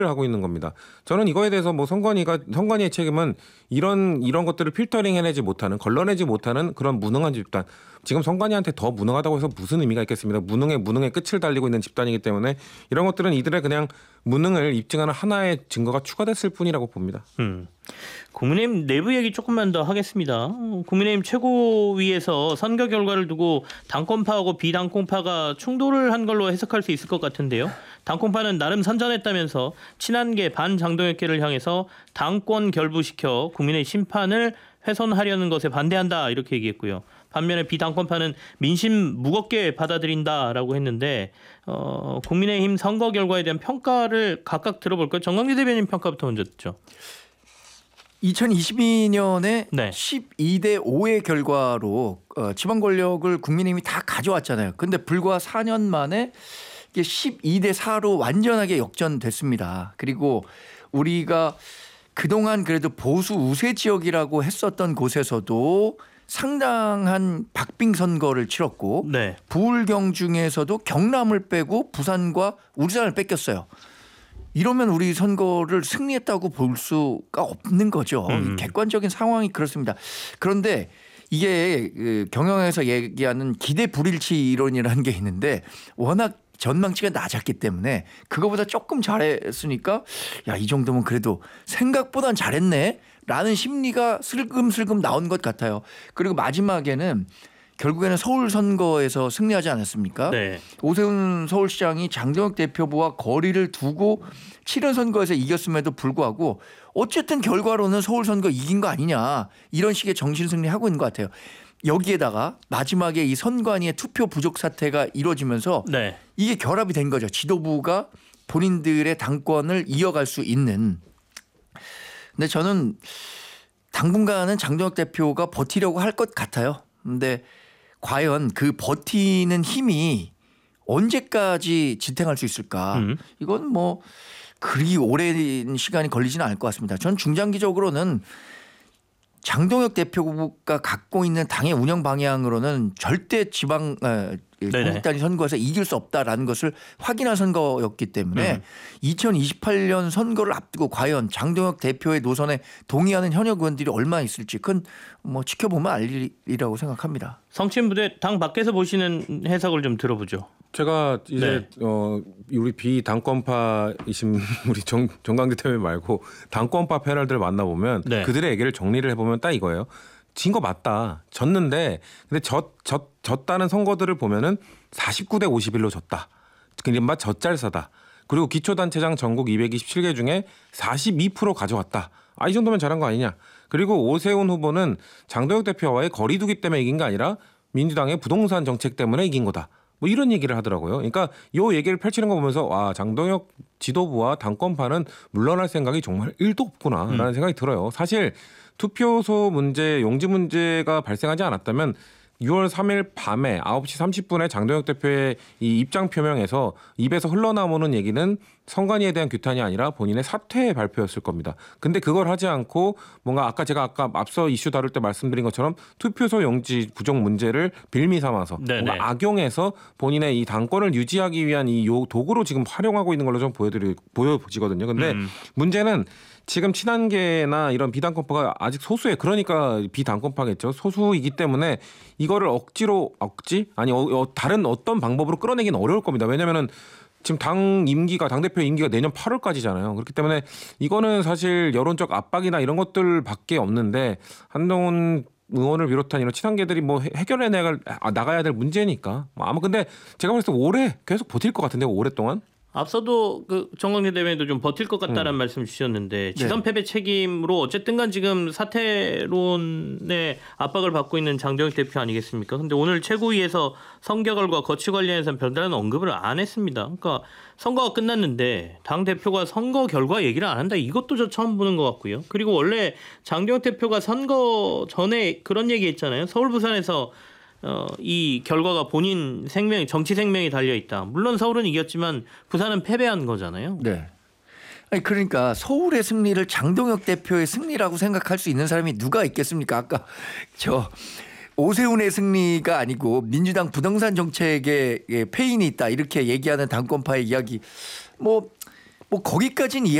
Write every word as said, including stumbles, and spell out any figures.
하고 있는 겁니다. 저는 이거에 대해서 뭐 선관위가 선관위의 책임은 이런 이런 것들을 필터링 해내지 못하는 걸러내지 못하는 그런 무능한 집단. 지금 선관위한테 더 무능하다고 해서 무슨 의미가 있겠습니다. 무능의 무능의 끝을 달리고 있는 집단이기 때문에 이런 것들은 이들의 그냥 무능을 입증하는 하나의 증거가 추가됐을 뿐이라고 봅니다. 음. 국민의힘 내부 얘기 조금만 더 하겠습니다. 국민의힘 최고위에서 선거 결과를 두고 당권파하고 비당권파가 충돌을 한 걸로 해석할 수 있을 것 같은데요. 당권파는 나름 선전했다면서 친한계 반장동혁계를 향해서 당권 결부시켜 국민의 심판을 훼손하려는 것에 반대한다 이렇게 얘기했고요. 반면에 비당권파는 민심 무겁게 받아들인다라고 했는데 어, 국민의힘 선거 결과에 대한 평가를 각각 들어볼까요? 정광재 대변인 평가부터 먼저 듣죠. 이천이십이 년에 네. 십이 대 오의 결과로 어, 지방 권력을 국민의힘이 다 가져왔잖아요. 그런데 불과 사 년 만에 이게 십이 대 사로 완전하게 역전됐습니다. 그리고 우리가 그동안 그래도 보수 우세 지역이라고 했었던 곳에서도 상당한 박빙 선거를 치렀고 네. 부울경 중에서도 경남을 빼고 부산과 울산을 뺏겼어요. 이러면 우리 선거를 승리했다고 볼 수가 없는 거죠. 음. 객관적인 상황이 그렇습니다. 그런데 이게 경영에서 얘기하는 기대 불일치 이론이라는 게 있는데 워낙 전망치가 낮았기 때문에 그거보다 조금 잘했으니까 야, 이 정도면 그래도 생각보단 잘했네 라는 심리가 슬금슬금 나온 것 같아요. 그리고 마지막에는 결국에는 서울 선거에서 승리하지 않았습니까? 네. 오세훈 서울시장이 장동혁 대표부와 거리를 두고 치른 선거에서 이겼음에도 불구하고 어쨌든 결과로는 서울 선거 이긴 거 아니냐 이런 식의 정신승리하고 있는 것 같아요. 여기에다가 마지막에 이 선관위의 투표 부족 사태가 이루어지면서 네. 이게 결합이 된 거죠. 지도부가 본인들의 당권을 이어갈 수 있는. 근데 저는 당분간은 장동혁 대표가 버티려고 할 것 같아요. 근데 과연 그 버티는 힘이 언제까지 지탱할 수 있을까? 음. 이건 뭐 그리 오랜 시간이 걸리지는 않을 것 같습니다. 전 중장기적으로는 장동혁 대표가 갖고 있는 당의 운영 방향으로는 절대 지방 공식 단위 선거에서 이길 수 없다라는 것을 확인한 선거였기 때문에 음. 이천이십팔 년 선거를 앞두고 과연 장동혁 대표의 노선에 동의하는 현역 의원들이 얼마나 있을지 그건 뭐 지켜보면 알 일이라고 생각합니다. 성친부대 당 밖에서 보시는 해석을 좀 들어보죠. 제가 이제 네. 어, 우리 비당권파이신 우리 정, 정강대 대변인 말고 당권파 패널들 만나보면 네. 그들의 얘기를 정리를 해보면 딱 이거예요. 진 거 맞다. 졌는데 근데 졌, 졌, 졌다는 선거들을 보면은 사십구 대 오십일로 졌다. 그러니까 젖잘싸다. 그리고 기초단체장 전국 이백이십칠 개 중에 사십이 퍼센트 가져왔다. 아, 이 정도면 잘한 거 아니냐. 그리고 오세훈 후보는 장동혁 대표와의 거리두기 때문에 이긴 게 아니라 민주당의 부동산 정책 때문에 이긴 거다. 뭐 이런 얘기를 하더라고요. 그러니까 이 얘기를 펼치는 거 보면서 와, 장동혁 지도부와 당권파는 물러날 생각이 정말 일도 없구나라는 음. 생각이 들어요. 사실 투표소 문제, 용지 문제가 발생하지 않았다면 유월 삼일 밤에 아홉 시 삼십 분에 장동혁 대표의 이 입장 표명에서 입에서 흘러나오는 얘기는 선관위에 대한 규탄이 아니라 본인의 사퇴 발표였을 겁니다. 근데 그걸 하지 않고 뭔가 아까 제가 아까 앞서 이슈 다룰 때 말씀드린 것처럼 투표소 용지 부족 문제를 빌미 삼아서 뭔가 악용해서 본인의 이 당권을 유지하기 위한 이 도구로 지금 활용하고 있는 걸로 좀 보여드리 보여지거든요. 근데 음. 문제는 지금 친한계나 이런 비당권파가 아직 소수에 그러니까 비당권파겠죠. 소수이기 때문에 이거를 억지로 억지 아니 어, 어, 다른 어떤 방법으로 끌어내기는 어려울 겁니다. 왜냐하면은 지금 당 임기가 당대표 임기가 내년 팔월까지잖아요. 그렇기 때문에 이거는 사실 여론적 압박이나 이런 것들밖에 없는데 한동훈 의원을 비롯한 이런 친한계들이 뭐 해결해 나갈 나가야 될 문제니까 아마 근데 제가 봤을 때 오래 계속 버틸 것 같은데요. 오랫동안. 앞서도 그 정광재 대변인도 좀 버틸 것 같다라는 음. 말씀 주셨는데 지선 패배 책임으로 어쨌든간 지금 사퇴론의 압박을 받고 있는 장동혁 대표 아니겠습니까? 근데 오늘 최고위에서 선거 결과 거취 관련해서는 별다른 언급을 안 했습니다. 그러니까 선거가 끝났는데 당 대표가 선거 결과 얘기를 안 한다. 이것도 저 처음 보는 것 같고요. 그리고 원래 장동혁 대표가 선거 전에 그런 얘기했잖아요. 서울 부산에서 어, 이 결과가 본인 생명, 정치 생명이 달려 있다. 물론 서울은 이겼지만 부산은 패배한 거잖아요. 네. 아니 그러니까 서울의 승리를 장동혁 대표의 승리라고 생각할 수 있는 사람이 누가 있겠습니까? 아까 저 오세훈의 승리가 아니고 민주당 부동산 정책에 페인이 있다 이렇게 얘기하는 당권파의 이야기 뭐 뭐 거기까지는